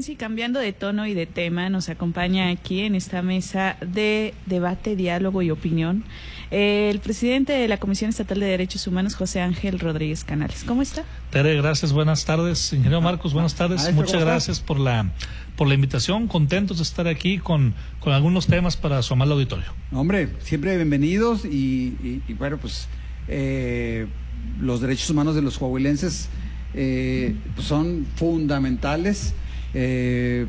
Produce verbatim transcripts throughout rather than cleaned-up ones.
Coahuilense, y cambiando de tono y de tema, nos acompaña aquí en esta mesa de debate, diálogo y opinión eh, el presidente de la Comisión Estatal de Derechos Humanos, José Ángel Rodríguez Canales. ¿Cómo está? Tere, gracias, buenas tardes. Ingeniero Marcos, buenas tardes. Ah, Muchas gracias por la por la invitación. Contentos de estar aquí con, con algunos temas para su amable auditorio. Hombre, siempre bienvenidos y, y, y bueno, pues eh, los derechos humanos de los coahuilenses eh, pues son fundamentales. Eh,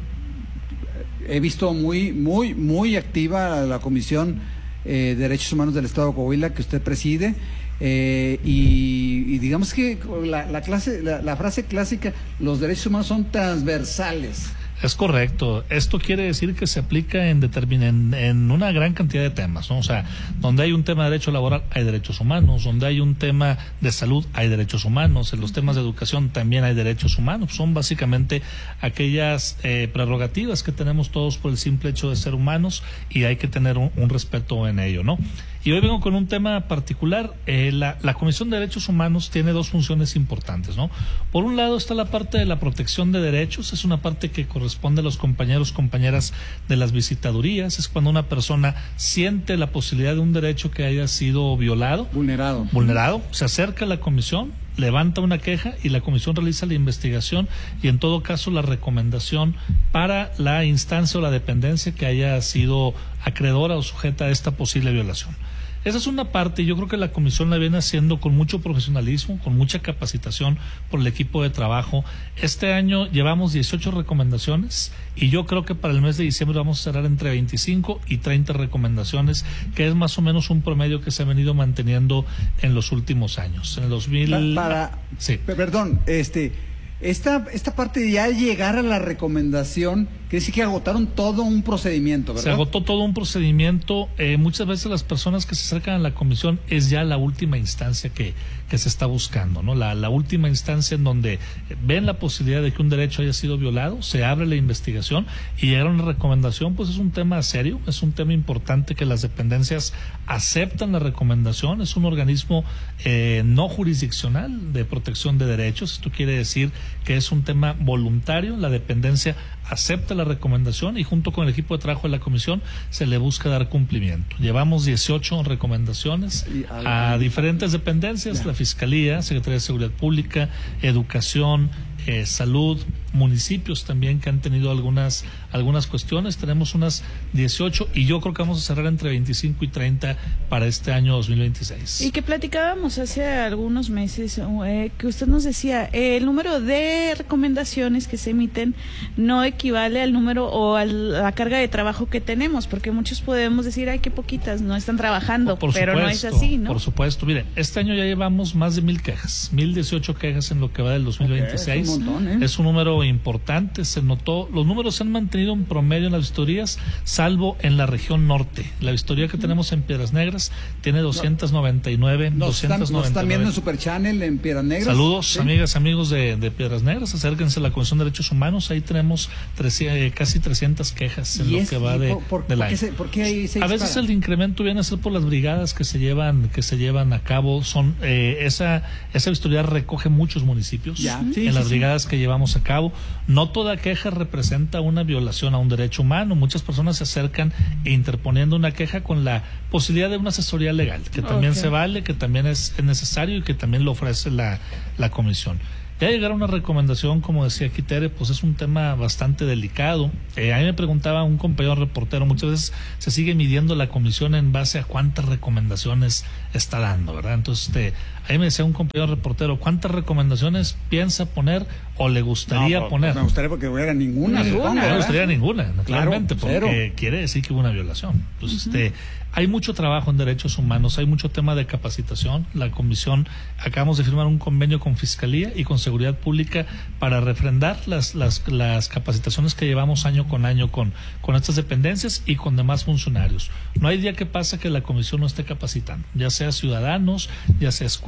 he visto muy, muy, muy activa la Comisión eh, de Derechos Humanos del Estado de Coahuila que usted preside. Eh, y, y digamos que la, la, clase, la, la frase clásica, los derechos humanos son transversales. Es correcto. Esto quiere decir que se aplica en, en, en una gran cantidad de temas, ¿no? O sea, donde hay un tema de derecho laboral hay derechos humanos, donde hay un tema de salud hay derechos humanos, en los temas de educación también hay derechos humanos. Son básicamente aquellas eh, prerrogativas que tenemos todos por el simple hecho de ser humanos y hay que tener un, un respeto en ello, ¿no? Y hoy vengo con un tema particular. Eh, la, la Comisión de Derechos Humanos tiene dos funciones importantes, ¿no? Por un lado está la parte de la protección de derechos, es una parte que corresponde a los compañeros, compañeras de las visitadurías, es cuando una persona siente la posibilidad de un derecho que haya sido violado, vulnerado, vulnerado, se acerca a la comisión, levanta una queja y la comisión realiza la investigación y en todo caso la recomendación para la instancia o la dependencia que haya sido acreedora o sujeta a esta posible violación. Esa es una parte, y yo creo que la comisión la viene haciendo con mucho profesionalismo, con mucha capacitación por el equipo de trabajo. Este año llevamos dieciocho recomendaciones y yo creo que para el mes de diciembre vamos a cerrar entre veinticinco y treinta recomendaciones, que es más o menos un promedio que se ha venido manteniendo en los últimos años. En el dos mil... Para... Sí. Perdón, este... Esta, esta parte de ya llegar a la recomendación, quiere decir que agotaron todo un procedimiento, ¿verdad? Se agotó todo un procedimiento. Eh, muchas veces las personas que se acercan a la comisión es ya la última instancia que, que se está buscando, ¿no? La, la última instancia en donde ven la posibilidad de que un derecho haya sido violado, se abre la investigación y llegar a una recomendación, pues es un tema serio, es un tema importante que las dependencias aceptan la recomendación. Es un organismo eh, no jurisdiccional de protección de derechos. Esto quiere decir que es un tema voluntario, la dependencia acepta la recomendación y junto con el equipo de trabajo de la comisión se le busca dar cumplimiento. Llevamos dieciocho recomendaciones a diferentes dependencias, la Fiscalía, Secretaría de Seguridad Pública, Educación, eh, Salud, municipios también que han tenido algunas algunas cuestiones. Tenemos unas dieciocho y yo creo que vamos a cerrar entre veinticinco y treinta para este año dos mil veintiséis. Y que platicábamos hace algunos meses, eh, que usted nos decía, eh, el número de recomendaciones que se emiten no equivale al número o a la carga de trabajo que tenemos, porque muchos podemos decir, ay, qué poquitas, no están trabajando, por pero supuesto, no es así, ¿no? Por supuesto, mire, este año ya llevamos más de mil quejas, mil dieciocho quejas en lo que va del dos mil veintiséis. Okay, es un montón, ¿eh? Es un número importante, se notó, los números se han mantenido en promedio en las vistorías, salvo en la región norte. La vistoría que tenemos en Piedras Negras tiene doscientos noventa y nueve. Nos están, nos están viendo en Super Channel en Piedras Negras. Saludos, ¿sí? Amigas, amigos de, de Piedras Negras, acérquense a la Comisión de Derechos Humanos, ahí tenemos tres, eh, casi trescientas quejas en lo es, que va de, por, por, del ¿por año. Qué se, ¿Por qué hay seis A veces para? el incremento viene a ser por las brigadas que se llevan que se llevan a cabo. Son eh, esa esa vistoría recoge muchos municipios Ya, en sí, las sí, brigadas sí. que llevamos a cabo. No toda queja representa una violación a un derecho humano. Muchas personas se acercan interponiendo una queja con la posibilidad de una asesoría legal, que también Okay. se vale, que también es, es necesario y que también lo ofrece la, la comisión. Ya llegar a una recomendación, como decía aquí Tere, pues es un tema bastante delicado. Eh, a mí me preguntaba un compañero reportero, muchas veces se sigue midiendo la comisión en base a cuántas recomendaciones está dando, ¿verdad? Entonces, este, a mí me decía un compañero reportero, ¿cuántas recomendaciones piensa poner o le gustaría no, poner? Me gustaría porque hubiera ninguna. Ninguna, No me gustaría ninguna, Claro, claramente, porque cero. quiere decir que hubo una violación. Entonces, Uh-huh. este, hay mucho trabajo en derechos humanos, hay mucho tema de capacitación. La comisión, acabamos de firmar un convenio con Fiscalía y con Seguridad Pública para refrendar las, las, las capacitaciones que llevamos año con año con, con estas dependencias y con demás funcionarios. No hay día que pasa que la comisión no esté capacitando, ya sea ciudadanos, ya sea escuelas,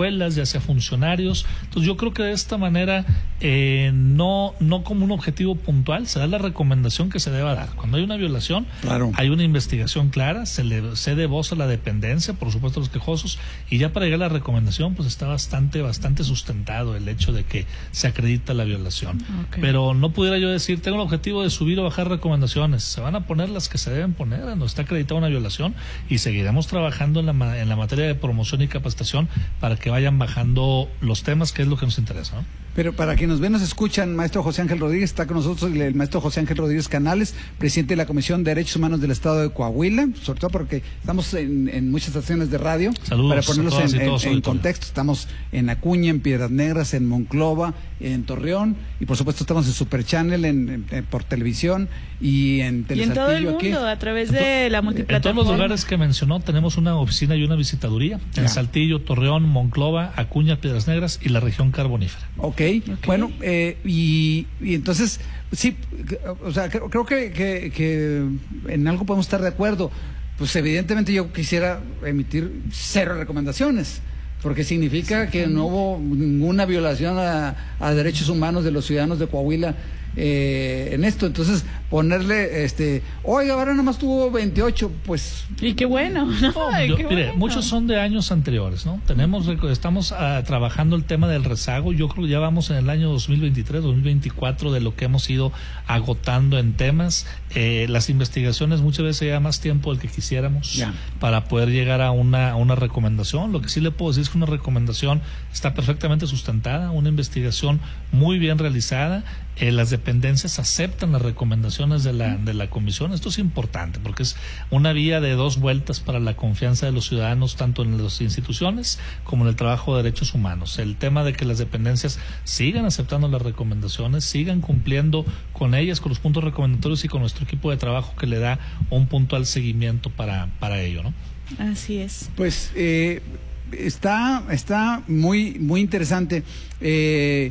escuelas, ya sea funcionarios. Entonces yo creo que de esta manera, eh, no, no como un objetivo puntual, se da la recomendación que se deba dar. Cuando hay una violación, claro, hay una investigación clara, se le cede voz a la dependencia, por supuesto a los quejosos, y ya para llegar a la recomendación, pues está bastante, bastante sustentado el hecho de que se acredita la violación. Okay. Pero no pudiera yo decir, tengo el objetivo de subir o bajar recomendaciones. Se van a poner las que se deben poner, donde está acreditada una violación, y seguiremos trabajando en la, en la materia de promoción y capacitación para que vayan bajando los temas, que es lo que nos interesa, ¿no? Pero para quienes nos ven, nos escuchan, maestro José Ángel Rodríguez, está con nosotros el maestro José Ángel Rodríguez Canales, presidente de la Comisión de Derechos Humanos del Estado de Coahuila, sobre todo porque estamos en, en muchas estaciones de radio. Saludos, para ponerlos en, en, todos, en contexto, estamos en Acuña, en Piedras Negras, en Monclova, en Torreón, y por supuesto estamos en Super Channel, en, en, en, por televisión y en Telesaltillo. Y en todo el mundo, aquí, a través de la multiplataforma. En todos los lugares que mencionó tenemos una oficina y una visitaduría, en ya. Saltillo, Torreón, Monclova, Acuña, Piedras Negras y la región carbonífera. Ok, okay. Bueno, eh, y, y entonces, sí, o sea, creo, creo que, que, que en algo podemos estar de acuerdo. Pues evidentemente yo quisiera emitir cero recomendaciones, porque significa que no hubo ninguna violación a, a derechos humanos de los ciudadanos de Coahuila eh, en esto. Entonces, ponerle, este, oiga, ahora nomás tuvo veintiocho, pues... Y qué bueno, ¿no? Ay, yo, qué mire, bueno. Muchos son de años anteriores, ¿no? Tenemos, estamos uh, trabajando el tema del rezago. Yo creo que ya vamos en el año dos mil veintitrés, dos mil veinticuatro de lo que hemos ido agotando en temas. Eh, las investigaciones muchas veces llevan más tiempo del que quisiéramos ya. para poder llegar a una, a una recomendación. Lo que sí le puedo decir es que una recomendación está perfectamente sustentada, una investigación muy bien realizada. Eh, las dependencias aceptan las recomendaciones de la, de la comisión. Esto es importante porque es una vía de dos vueltas para la confianza de los ciudadanos, tanto en las instituciones como en el trabajo de derechos humanos. El tema de que las dependencias sigan aceptando las recomendaciones, sigan cumpliendo con ellas, con los puntos recomendatorios y con nuestro equipo de trabajo que le da un puntual seguimiento para, para ello, ¿no? Así es. Pues eh, está, está muy, muy interesante. Eh,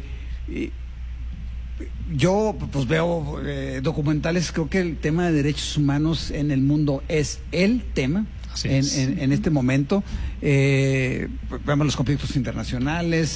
Yo pues veo eh, documentales, creo que el tema de derechos humanos en el mundo es el tema en, en, en este momento. Eh, vemos los conflictos internacionales,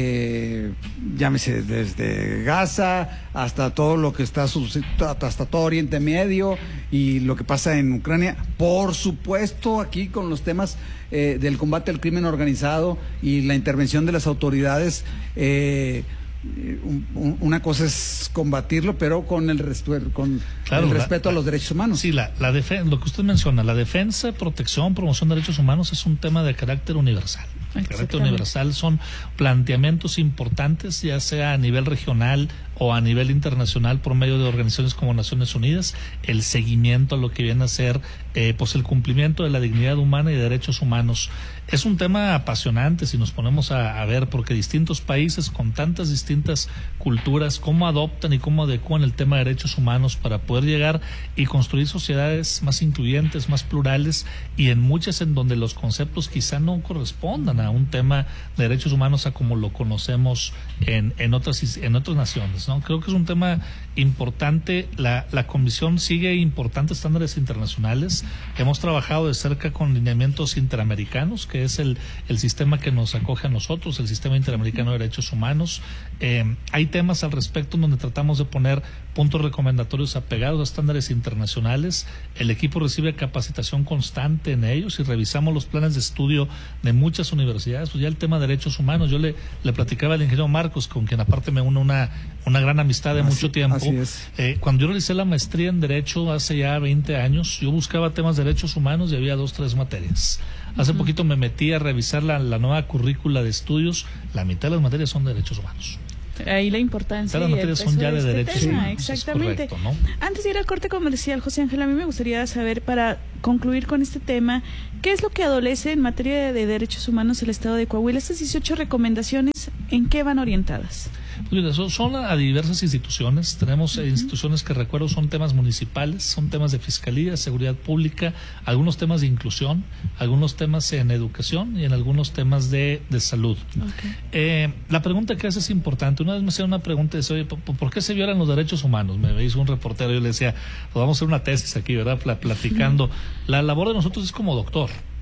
eh, llámese desde Gaza hasta todo lo que está hasta todo Oriente Medio y lo que pasa en Ucrania. Por supuesto, aquí con los temas eh, del combate al crimen organizado y la intervención de las autoridades. Eh, Un, un, una cosa es combatirlo, pero con el, con claro, el respeto la, a los derechos humanos. Sí, la, la defen- lo que usted menciona, la defensa, protección, promoción de derechos humanos es un tema de carácter universal. El carácter universal son planteamientos importantes, ya sea a nivel regional o a nivel internacional por medio de organizaciones como Naciones Unidas, el seguimiento a lo que viene a ser eh, pues el cumplimiento de la dignidad humana y de derechos humanos. Es un tema apasionante si nos ponemos a, a ver, porque distintos países con tantas distintas culturas, cómo adoptan y cómo adecúan el tema de derechos humanos para poder llegar y construir sociedades más incluyentes, más plurales, y en muchas en donde los conceptos quizá no correspondan a un tema de derechos humanos a como lo conocemos en, en otras en otras naciones, ¿no? Creo que es un tema importante. La, la Comisión sigue importantes estándares internacionales. Hemos trabajado de cerca con lineamientos interamericanos, que es el, el sistema que nos acoge a nosotros, el Sistema Interamericano de Derechos Humanos. Eh, hay temas al respecto en donde tratamos de poner puntos recomendatorios apegados a estándares internacionales. El equipo recibe capacitación constante en ellos y revisamos los planes de estudio de muchas universidades. Pues ya el tema de derechos humanos, yo le, le platicaba al ingeniero Marcos, con quien aparte me une una, una gran amistad de así, mucho tiempo. Así es. Eh, cuando yo realicé la maestría en Derecho hace ya veinte años, yo buscaba temas de derechos humanos y había dos, tres materias. Hace uh-huh. poquito me metí a revisar la, la nueva currícula de estudios, la mitad de las materias son de derechos humanos. Ahí la importancia. Las materias son ya de, de este derechos tema, humanos. Exactamente. Es correcto, ¿no? Antes de ir al corte comercial, José Ángel, a mí me gustaría saber, para concluir con este tema, ¿qué es lo que adolece en materia de derechos humanos el Estado de Coahuila? Estas dieciocho recomendaciones, ¿en qué van orientadas? Pues mira, son, son a diversas instituciones. Tenemos uh-huh. instituciones que recuerdo son temas municipales, son temas de fiscalía, seguridad pública, algunos temas de inclusión, algunos temas en educación y en algunos temas de, de salud. Okay. Eh, la pregunta que hace es importante. Una vez me hacía una pregunta y decía, oye, ¿por qué se violan los derechos humanos? Me hizo un reportero y yo le decía, pues vamos a hacer una tesis aquí, ¿verdad? Platicando. Uh-huh. La labor de nosotros es como doctor.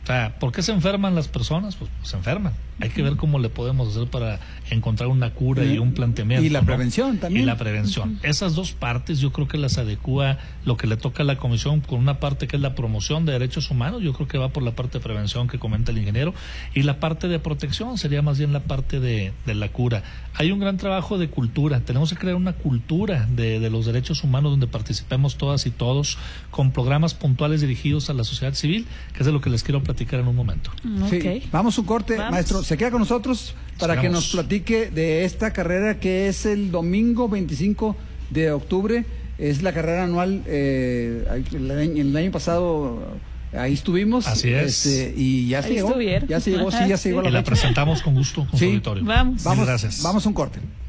O sea, ¿por qué se enferman las personas? Pues, pues se enferman. Hay que ver cómo le podemos hacer para encontrar una cura y un planteamiento. Y la ¿no? prevención también. Y la prevención. Uh-huh. Esas dos partes yo creo que las adecúa lo que le toca a la comisión, con una parte que es la promoción de derechos humanos, yo creo que va por la parte de prevención que comenta el ingeniero, y la parte de protección sería más bien la parte de, de la cura. Hay un gran trabajo de cultura. Tenemos que crear una cultura de, de los derechos humanos donde participemos todas y todos, con programas puntuales dirigidos a la sociedad civil, que es de lo que les quiero platicar en un momento. Okay. Sí. Vamos un corte, Vamos. Maestro. Se queda con nosotros para Sigamos. que nos platique de esta carrera que es el domingo veinticinco de octubre. Es la carrera anual. Eh, el, año, el año pasado ahí estuvimos. Así es. Este, y ya se ahí llegó. Estuvieron. Ya se llegó, sí, ya se llegó Y la la fecha. presentamos con gusto, con Sí. su auditorio. Vamos. Vamos, Gracias. vamos a un corte.